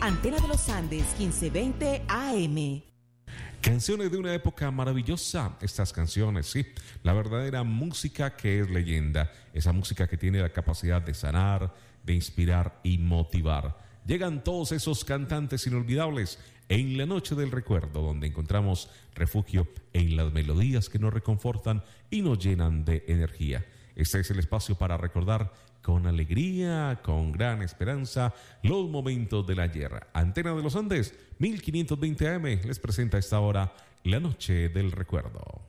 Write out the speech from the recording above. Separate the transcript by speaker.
Speaker 1: Antena de los Andes, 1520 AM.
Speaker 2: Canciones de una época maravillosa, estas canciones, sí, la verdadera música que es leyenda, esa música que tiene la capacidad de sanar, de inspirar y motivar. Llegan todos esos cantantes inolvidables en la noche del recuerdo, donde encontramos refugio en las melodías que nos reconfortan y nos llenan de energía. Este es el espacio para recordar con alegría, con gran esperanza, los momentos del ayer. Antena de los Andes, 1520 AM, les presenta a esta hora la noche del recuerdo.